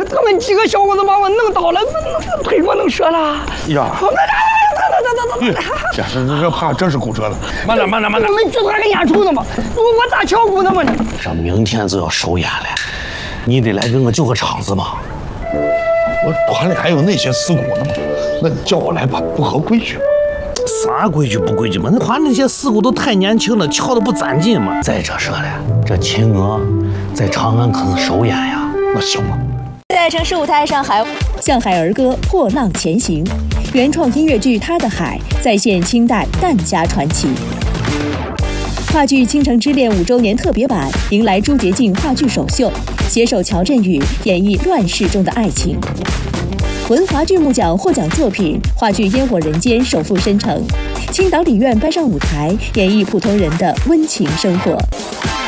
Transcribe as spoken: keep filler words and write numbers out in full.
他们几个小伙子把我弄倒了，那腿我能折了。 呀！这是这怕真是骨折了。慢点，慢点，慢点！ 我们剧团个演出的嘛，我我咋敲鼓的嘛？ 这明天就要首演了，你得来给我救个场子嘛。 我团里还有那些死骨呢嘛，那叫我来吧，不合规矩吗？ 啥规矩不规矩嘛？那团那些死骨都太年轻了，敲的不攒劲嘛。再者说了，这秦娥在长安可是首演呀。 那行吧。 在城市舞台上，海向海儿歌破浪前行，原创音乐剧《他的海》再现清代疍家传奇。话剧《倾城之恋》五周年特别版迎来朱洁静话剧首秀，携手乔振宇演绎乱世中的爱情。文华剧目奖获奖作品话剧《烟火人间》首赴申城，青岛理院搬上舞台，演绎普通人的温情生活。